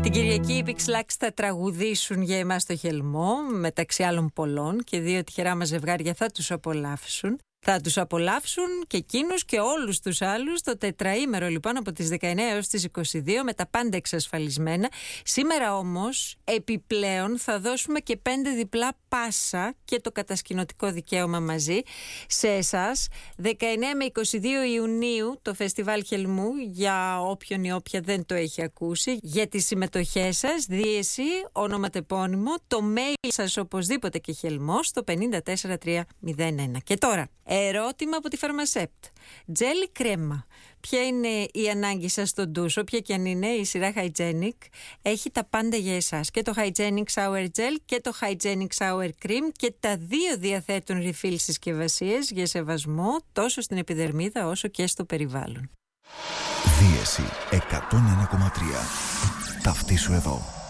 Την Κυριακή οι Pixlax θα τραγουδήσουν για εμάς το Χελμό, μεταξύ άλλων πολλών, και δύο τυχερά μας ζευγάρια θα τους απολαύσουν. Θα τους απολαύσουν και εκείνους και όλους τους άλλους το τετραήμερο λοιπόν από τις 19 έως τις 22 με τα πάντα εξασφαλισμένα. Σήμερα όμως επιπλέον θα δώσουμε και 5 διπλά πάσα και το κατασκηνωτικό δικαίωμα μαζί σε εσάς. 19 με 22 Ιουνίου το Φεστιβάλ Χελμού, για όποιον ή όποια δεν το έχει ακούσει, για τις συμμετοχές σας, δίεση, ονοματεπώνυμο, το mail σας οπωσδήποτε και Χελμός στο 54301. Και τώρα, ερώτημα από τη Φαρμασέπτ. Τζέλ ή κρέμα? Ποια είναι η ανάγκη σας στον ντους? Όποια και αν είναι, η σειρά Hygienic έχει τα πάντα για εσάς. Και το Hygienic Shower Gel και το Hygienic Shower Cream, και τα δύο διαθέτουν refill συσκευασίες για σεβασμό τόσο στην επιδερμίδα όσο και στο περιβάλλον. Δίεση 101,3. Ταυτίσου εδώ.